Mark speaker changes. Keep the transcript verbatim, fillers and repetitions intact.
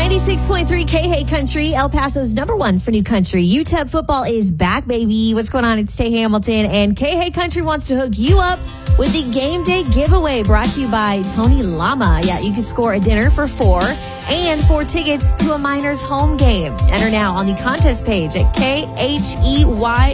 Speaker 1: ninety-six point three K-Hey Country, El Paso's number one for new country. U T E P football is back, baby. What's going on? It's Tay Hamilton, and K-Hey Country wants to hook you up with the game day giveaway brought to you by Tony Lama. Yeah, you could score a dinner for four and four tickets to a Miners home game. Enter now on the contest page at K H E Y